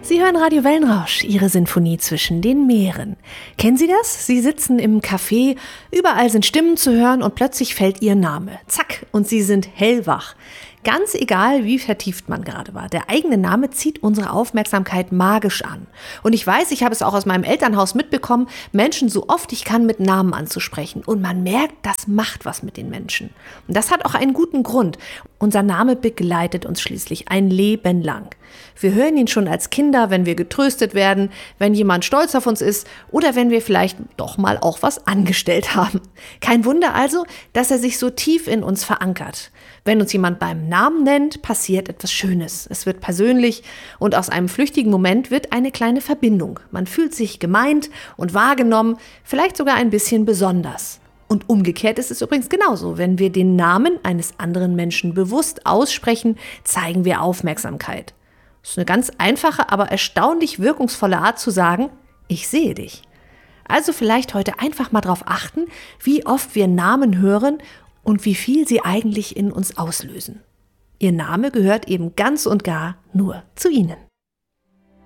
Sie hören Radio Wellenrausch, Ihre Sinfonie zwischen den Meeren. Kennen Sie das? Sie sitzen im Café, überall sind Stimmen zu hören und plötzlich fällt Ihr Name. Zack, und Sie sind hellwach. Ganz egal, wie vertieft man gerade war. Der eigene Name zieht unsere Aufmerksamkeit magisch an. Und ich weiß, ich habe es auch aus meinem Elternhaus mitbekommen, Menschen so oft ich kann mit Namen anzusprechen. Und man merkt, das macht was mit den Menschen. Und das hat auch einen guten Grund. Unser Name begleitet uns schließlich ein Leben lang. Wir hören ihn schon als Kinder, wenn wir getröstet werden, wenn jemand stolz auf uns ist oder wenn wir vielleicht doch mal auch was angestellt haben. Kein Wunder also, dass er sich so tief in uns verankert. Wenn uns jemand beim Namen nennt, passiert etwas Schönes. Es wird persönlich und aus einem flüchtigen Moment wird eine kleine Verbindung. Man fühlt sich gemeint und wahrgenommen, vielleicht sogar ein bisschen besonders. Und umgekehrt ist es übrigens genauso. Wenn wir den Namen eines anderen Menschen bewusst aussprechen, zeigen wir Aufmerksamkeit. Das ist eine ganz einfache, aber erstaunlich wirkungsvolle Art zu sagen, ich sehe dich. Also vielleicht heute einfach mal darauf achten, wie oft wir Namen hören und wie viel sie eigentlich in uns auslösen. Ihr Name gehört eben ganz und gar nur zu Ihnen.